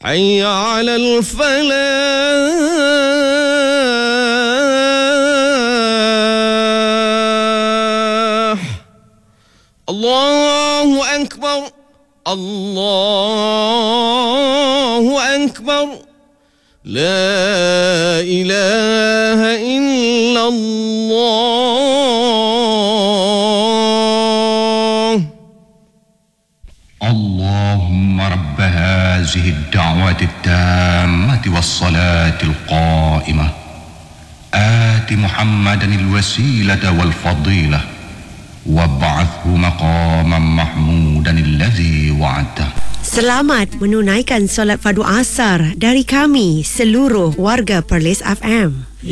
حي على الفلاح الله أكبر الله أكبر لا إله إلا الله اللهم رب هذه الدعوة التامة والصلاة القائمة آت محمدا الوسيلة والفضيلة وابعثه مقاما محمودا الذي وعدته. Selamat menunaikan solat fardu asar dari kami seluruh warga Perlis FM.